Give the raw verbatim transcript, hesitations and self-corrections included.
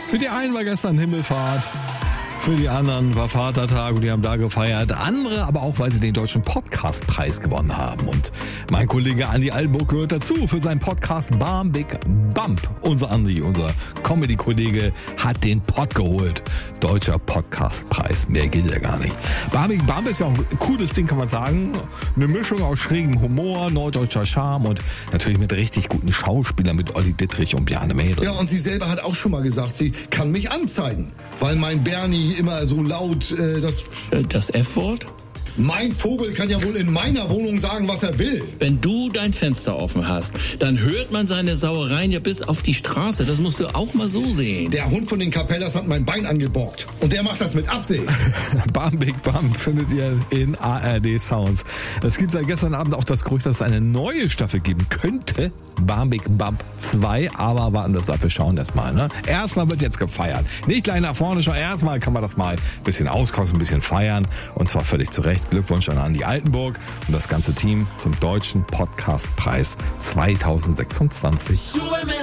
Für die einen war gestern Himmelfahrt. Für die anderen war Vatertag und die haben da gefeiert. Andere aber auch, weil sie den Deutschen Podcastpreis gewonnen haben. Und mein Kollege Andi Altenburg gehört dazu für seinen Podcast Bam Big Bump. Unser Andi, unser Comedy-Kollege, hat den Pod geholt. Deutscher Podcastpreis. Mehr geht ja gar nicht. Bam Big Bump ist ja auch ein cooles Ding, kann man sagen. Eine Mischung aus schrägem Humor, norddeutscher Charme und natürlich mit richtig guten Schauspielern mit Olli Dittrich und Bjarne Mädel. Ja, und sie selber hat auch schon mal gesagt, sie kann mich anzeigen. Weil mein Bernie immer so laut äh, das... Das F-Wort? Mein Vogel kann ja wohl in meiner Wohnung sagen, was er will. Wenn du dein Fenster offen hast, dann hört man seine Sauereien ja bis auf die Straße. Das musst du auch mal so sehen. Der Hund von den Capellas hat mein Bein angeborgt. Und der macht das mit Absicht. Bam Big Bump findet ihr in A R D Sounds. Es gibt seit gestern Abend auch das Gerücht, dass es eine neue Staffel geben könnte. Bam Big Bump zwei. Aber warten wir es ab, wir schauen das mal. Ne? Erstmal wird jetzt gefeiert. Nicht gleich nach vorne schauen. Erstmal kann man das mal ein bisschen auskosten, ein bisschen feiern. Und zwar völlig zu Recht. Glückwunsch an Andi Altenburg und das ganze Team zum Deutschen Podcastpreis zwanzig sechsundzwanzig.